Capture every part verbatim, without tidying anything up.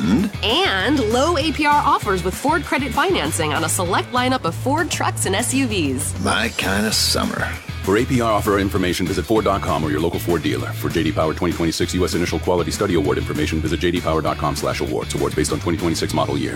And? And low A P R offers with Ford Credit Financing on a select lineup of Ford trucks and S U Vs. My kind of summer. For A P R offer information, visit Ford dot com or your local Ford dealer. For J D Power twenty twenty-six U S Initial Quality Study Award information, visit j d power dot com slash awards. Awards based on twenty twenty-six model year.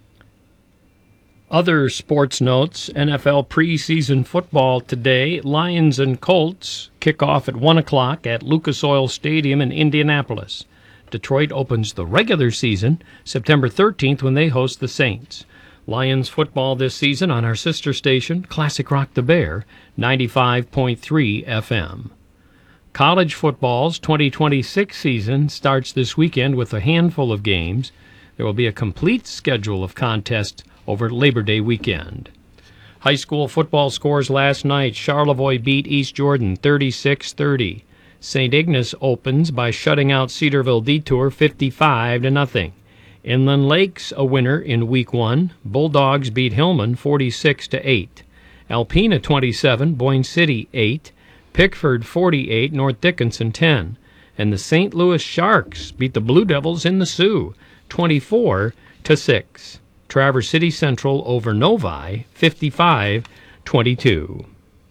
Other sports notes, N F L preseason football today. Lions and Colts kick off at one o'clock at Lucas Oil Stadium in Indianapolis. Detroit opens the regular season September thirteenth when they host the Saints. Lions football this season on our sister station, Classic Rock the Bear, ninety-five point three F M. College football's twenty twenty-six season starts this weekend with a handful of games. There will be a complete schedule of contests over Labor Day weekend. High school football scores last night. Charlevoix beat East Jordan thirty-six thirty. Saint Ignace opens by shutting out Cedarville Detour fifty-five to nothing. Inland Lakes a winner in week one. Bulldogs beat Hillman forty-six to eight. Alpena twenty-seven, Boyne City eight. Pickford forty-eight, North Dickinson ten. And the Saint Louis Sharks beat the Blue Devils in the Sioux twenty-four to six. Traverse City Central over Novi, fifty-five twenty-two.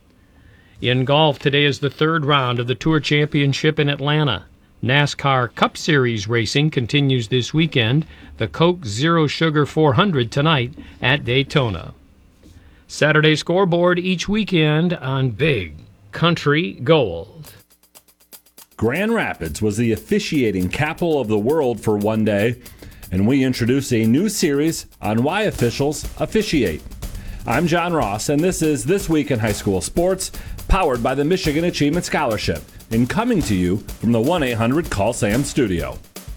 In golf, today is the third round of the Tour Championship in Atlanta. NASCAR Cup Series racing continues this weekend. The Coke Zero Sugar four hundred tonight at Daytona. Saturday scoreboard each weekend on Big Country Gold. Grand Rapids was the officiating capital of the world for one day, and we introduce a new series on why officials officiate. I'm John Ross, and this is This Week in High School Sports, powered by the Michigan Achievement Scholarship, and coming to you from the one eight hundred call sam studio.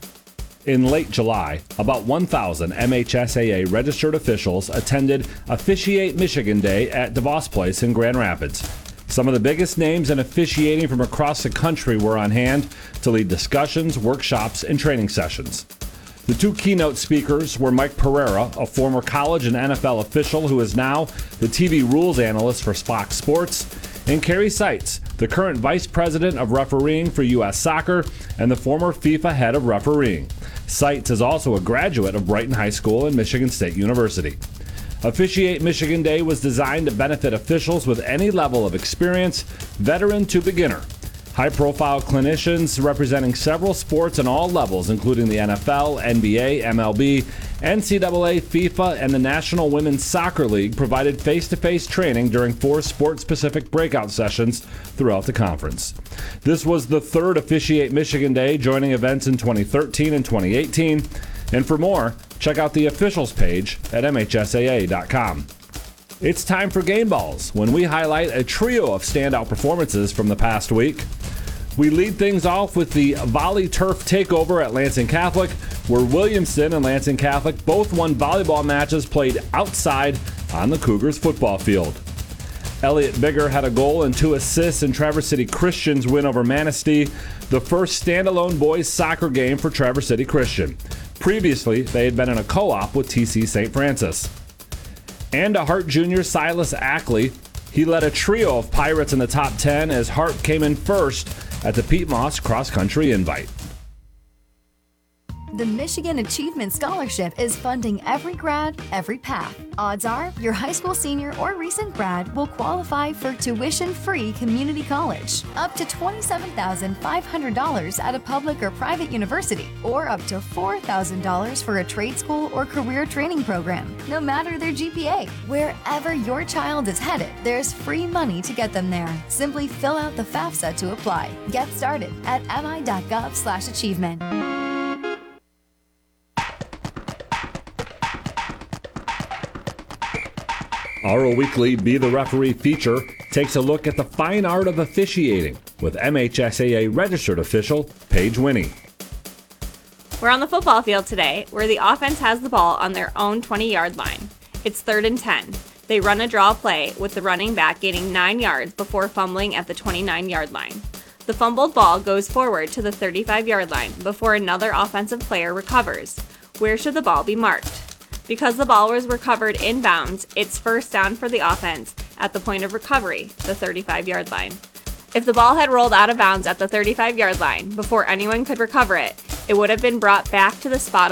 In late July, about one thousand M H S A A registered officials attended Officiate Michigan Day at DeVos Place in Grand Rapids. Some of the biggest names in officiating from across the country were on hand to lead discussions, workshops, and training sessions. The two keynote speakers were Mike Pereira, a former college and N F L official who is now the T V rules analyst for Fox Sports, and Carrie Seitz, the current vice president of refereeing for U S Soccer and the former FIFA head of refereeing. Seitz is also a graduate of Brighton High School and Michigan State University. Officiate Michigan Day was designed to benefit officials with any level of experience, veteran to beginner. High-profile clinicians representing several sports on all levels, including the N F L, N B A, M L B, N C double A, FIFA, and the National Women's Soccer League provided face-to-face training during four sport-specific breakout sessions throughout the conference. This was the third Officiate Michigan Day, joining events in twenty thirteen and twenty eighteen. And for more, check out the officials page at M H S A A dot com. It's time for Game Balls, when we highlight a trio of standout performances from the past week. We lead things off with the Volley Turf Takeover at Lansing Catholic, where Williamston and Lansing Catholic both won volleyball matches played outside on the Cougars football field. Elliot Bigger had a goal and two assists in Traverse City Christian's win over Manistee, the first standalone boys soccer game for Traverse City Christian. Previously, they had been in a co-op with T C Saint Francis. And to Hart Junior Silas Ackley, he led a trio of Pirates in the top ten as Hart came in first at the Pete Moss Cross Country Invite. The Michigan Achievement Scholarship is funding every grad, every path. Odds are your high school senior or recent grad will qualify for tuition-free community college, up to twenty-seven thousand five hundred dollars at a public or private university, or up to four thousand dollars for a trade school or career training program, no matter their G P A. Wherever your child is headed, there's free money to get them there. Simply fill out the FAFSA to apply. Get started at m i dot gov slash achievement. Our weekly Be the Referee feature takes a look at the fine art of officiating with M H S A A registered official Paige Winnie. We're on the football field today, where the offense has the ball on their own twenty-yard line. It's third and ten. They run a draw play with the running back gaining nine yards before fumbling at the twenty-nine-yard line. The fumbled ball goes forward to the thirty-five-yard line before another offensive player recovers. Where should the ball be marked? Because the ball was recovered inbounds, it's first down for the offense at the point of recovery, the thirty-five-yard line. If the ball had rolled out of bounds at the thirty-five-yard line before anyone could recover it, it would have been brought back to the spot